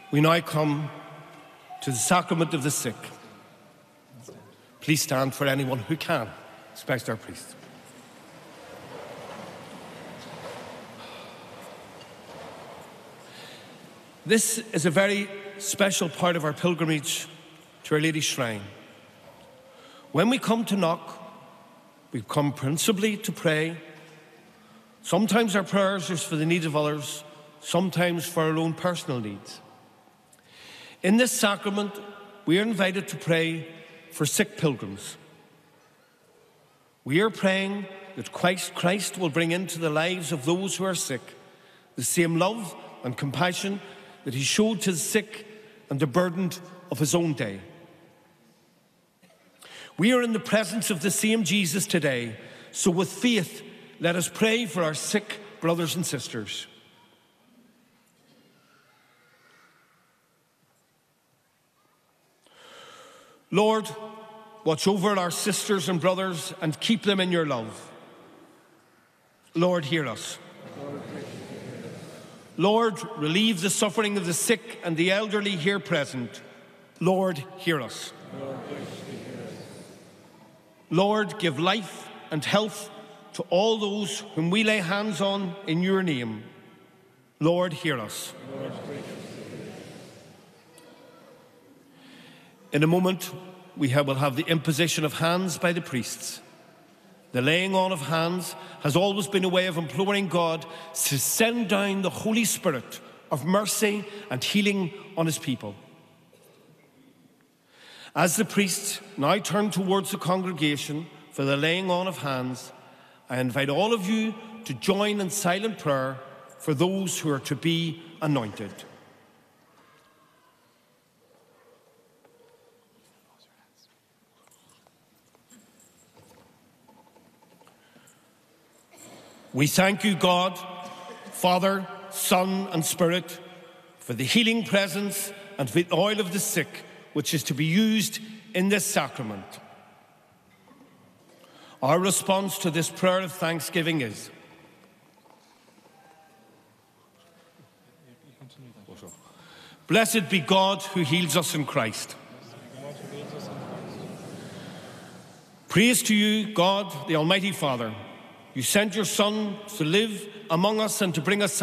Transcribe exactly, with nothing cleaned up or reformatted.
We now come to the sacrament of the sick. Please stand for anyone who can, especially our priests. This is a very special part of our pilgrimage to Our Lady's Shrine. When we come to knock, we come principally to pray. Sometimes our prayers are for the needs of others, sometimes for our own personal needs. In this sacrament, we are invited to pray for sick pilgrims. We are praying that Christ, Christ will bring into the lives of those who are sick the same love and compassion that he showed to the sick and the burdened of his own day. We are in the presence of the same Jesus today, so with faith, let us pray for our sick brothers and sisters. Lord, watch over our sisters and brothers and keep them in your love. Lord, hear us. Lord, relieve the suffering of the sick and the elderly here present. Lord, hear us. Lord, give life and health to all those whom we lay hands on in your name. Lord, hear us. In a moment, we have, will have the imposition of hands by the priests. The laying on of hands has always been a way of imploring God to send down the Holy Spirit of mercy and healing on his people. As the priests now turn towards the congregation for the laying on of hands, I invite all of you to join in silent prayer for those who are to be anointed. We thank you, God, Father, Son, and Spirit, for the healing presence and for the oil of the sick, which is to be used in this sacrament. Our response to this prayer of thanksgiving is: Blessed be God who heals us in Christ. Praise to you, God, the Almighty Father. You sent your Son to live among us and to bring us